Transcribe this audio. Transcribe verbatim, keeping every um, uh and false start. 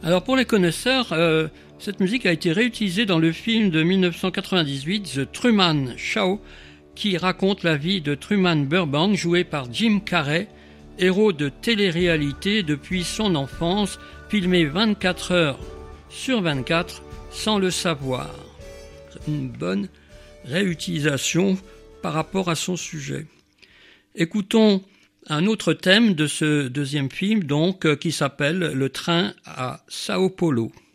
Alors pour les connaisseurs, euh, cette musique a été réutilisée dans le film de mille neuf cent quatre-vingt-dix-huit, The Truman Show, qui raconte la vie de Truman Burbank, joué par Jim Carrey, héros de télé-réalité depuis son enfance, filmé vingt-quatre heures sur vingt-quatre sans le savoir. Une bonne réutilisation par rapport à son sujet. Écoutons un autre thème de ce deuxième film, donc, qui s'appelle Le train à Sao Paulo.